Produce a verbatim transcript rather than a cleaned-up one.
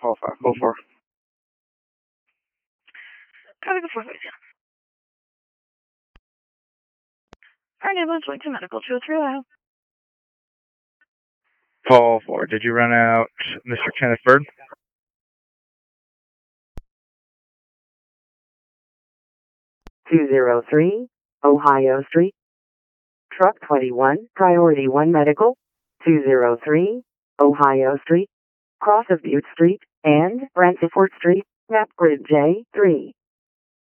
Call five. Call four. Gotta go for it. Alright, ambulance going to medical two oh three Ohio. Call four. Did you run out Mister Kenneth Bird? two oh three, Ohio Street. Truck twenty-one, Priority one Medical. two oh three, Ohio Street. Cross of Butte Street and Bransford Street, map grid J three.